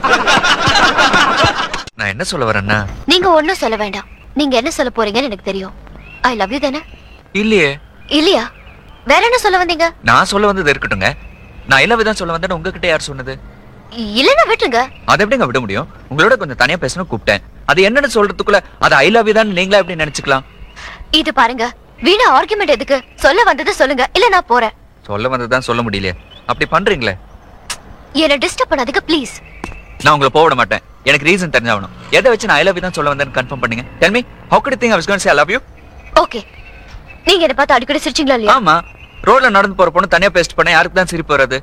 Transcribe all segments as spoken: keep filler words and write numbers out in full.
நான் என்ன சொல்ல வரேன்னா, நீங்க ஒண்ணும் சொல்ல வேண்டாம். நீங்க என்ன சொல்ல போறீங்கன்னு எனக்கு தெரியும். ஐ லவ் யூ தானே? இல்லையே. இல்லையா? வேற என்ன சொல்ல வந்தீங்க? நான் சொல்ல வந்தது இருக்கட்டுங்க. நான் இல்ல விதான் சொல்ல வந்தேன்னு உங்ககிட்ட யார் சொன்னது? இல்லன்னா விட்டுருங்க. அதை எப்படிங்க விட முடியும்? உங்களோட கொஞ்சம் தனியா பேசணும் கூப்பிட்டேன். அது என்னன்னு சொல்றதுக்குள்ள அது ஐ லவ் யூ தான் நீங்களா எப்படி நினைச்சுக்கலாம்? இது பாருங்க, வீணா ஆர்குமெண்ட் எதுக்கு? சொல்ல வந்தது சொல்லுங்க, இல்ல நான் போறேன். சொல்ல வந்ததுதான் சொல்ல முடியலையே. அப்படி பண்றீங்களே. என்ன டிஸ்டர்ப் பண்ணாதீங்க ப்ளீஸ். நான் உங்களை போக விட மாட்டேன். எனக்கு ரீசன் தெரிஞ்சாகணும். எதை வச்சு நான் ஐ லவ் யூ தான் சொல்ல வந்தேன்னு கன்ஃபார்ம் பண்ணுங்க. Tell me, how could you think I was going to say I love you? Okay. நீங்க என்ன பார்த்து அடிக்கடி சிரிச்சீங்களா இல்லையா? ஆமா. ரோட்ல நடந்து போற பொண்ணு தனியா பேசிட்டு பண்ண யாருக்கு தான் சிரிப்பு வராது?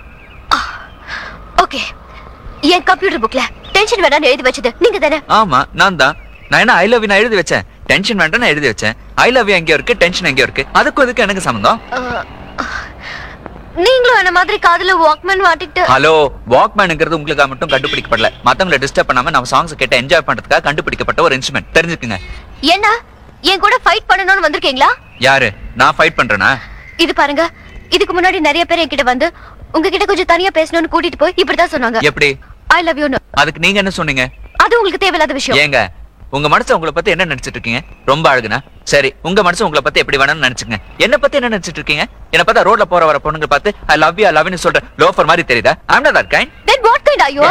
ஓகே. என் கம்ப்யூட்டர் புக்ல டென்ஷன் வேண்டாம்னு எழுதி வச்சது நீங்க தானே? ஆமா, நான் தான். நான் என்ன ஐ லவ் யூ நான் எழுதி வச்சேன்? டென்ஷன் வேண்டாம் நான் எழுதி வச்சேன். ஐ லவ் யூ எங்க இருக்கு, டென்ஷன் எங்க இருக்கு? அதுக்கு அதுக்கு எனக்கு சம்பந்தம்? நீங்களும் என்ன மாதிரி காதுல வாக்மேன் மாட்டிட்டு. ஹலோ, வாக்மேன்ங்கிறது உங்களுக்கு மட்டும் கண்டுபிடிக்கப்படல. மத்தவங்கள டிஸ்டர்ப் பண்ணாம நம்ம சாங்ஸ் கேட்ட என்ஜாய் பண்றதுக்காக கண்டுபிடிக்கப்பட்ட ஒரு இன்ஸ்ட்ருமெண்ட். தெரிஞ்சுக்கங்க. என்ன என் கூட ஃபைட் பண்ணணும்னு வந்திருக்கீங்களா? யாரு? நான் ஃபைட் பண்றேனா? இது பாருங்க, இதுக்கு முன்னாடி நிறைய பேர் என்கிட்ட வந்து உங்ககிட்ட கொஞ்சம் தனியா பேசணும்னு கூட்டிட்டு போய் இப்படிதான் சொன்னாங்க. எப்படி? I love you. அதுக்கு நீங்க என்ன சொன்னீங்க? அது உங்களுக்கு தேவையில்லாத விஷயம். ஏங்க, உங்க மனசு உங்களை பத்தி என்ன நினைச்சிட்டு இருக்கீங்க? ரொம்ப அழகுனா சரி, உங்க மனசு உங்களை பத்தி எப்படி வேணும்னு நினைச்சுங்க. என்ன பத்தி என்ன நினைச்சிட்டு இருக்கீங்க? என்ன பார்த்தா ரோட்ல போற வர பொண்ணுங்க பார்த்து I love you I love you சொல்ற லோஃபர் மாதிரி தெரியுதா? ஐ am not that kind. Then what kind are you?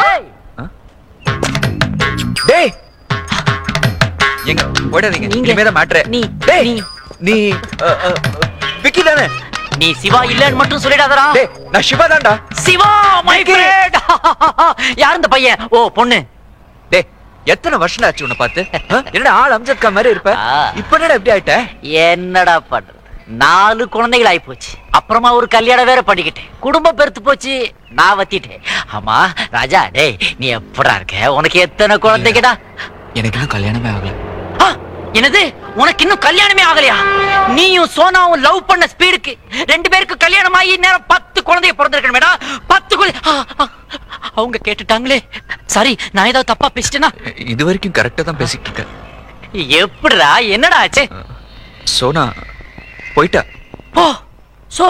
டேய், எங்க ஓடாதீங்க. இனிமே தான் மேட்டர். நீ டேய், நீ விக்கி தானே? நீ சிவா இல்லன்னு மட்டும் சொல்லிடாதடா. டேய், நான் சிவா தான்டா. Siva my friend. யார் இந்த பையன்? ஓ பொண்ணு. டேய், எத்தனை வருஷம் ஆச்சு உன்னை பார்த்து? என்னடா ஆள் அம்ஜத் கான் மாதிரி இருப்ப, இப்போ என்னடா இப்படி ஆயிட்ட? என்னடா பண்றது, நாலு குழந்தைகள் ஆயி போச்சு. அப்புறமா ஒரு கல்யாணம் வேற பண்ணிக்கிட்டேன். குடும்பம் பெருத்து போச்சு, நான் வத்திட்டேன். ஆமா ராஜா, டேய் நீ எப்படா இருக்க? உனக்கு எத்தனை குழந்தைங்கடா? எனக்கு இன்னும் கல்யாணமே ஆகல. என்னது, உனக்கு இன்னும் கல்யாணமே ஆகலையா? நீயும் சோனாவும் லவ் பண்ண ஸ்பீடுக்கு ரெண்டு பேருக்கு கல்யாணம் ஆகி நேரம் பத்து குழந்தைய பிறந்திருக்கணுமேடா. பத்து குழந்தை. அவங்க கேட்டுட்டாங்களே. சரி, நான் ஏதாவது தப்பா பேசிட்டேனா? இது வரைக்கும் கரெக்டா தான் பேசிட்டு இருக்க. எப்படிடா, என்னடா ஆச்சு? சோனா போயிட்டா. ஓ சோ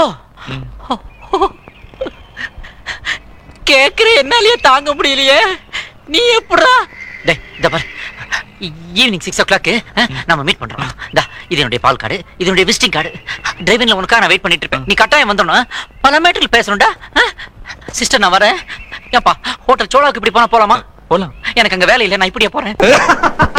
கேக்குற என்னாலயே தாங்க முடியலையே. நீ எப்படா? டேய் இந்த பாரு, ஈவினிங் சிக்ஸ் ஓ கிளாக்கு நம்ம மீட் பண்றோம். டா, இது என்னுடைய பால் கார்டு, இது என்னுடைய விசிட்டிங் கார்டு. டிரைவிங்ல உனக்காக நான் வெயிட் பண்ணிட்டு இருப்பேன். நீ கட்டாயம் வந்துடணும். பல மேட்டர்ல பேசணும்டா. சிஸ்டர் நான் வரேன். ஏப்பா, ஹோட்டல் சோலாக்கு இப்படி போனா போலாமா? போலாம். எனக்கு அங்க வேலை இல்லை, நான் இப்படியே போறேன்.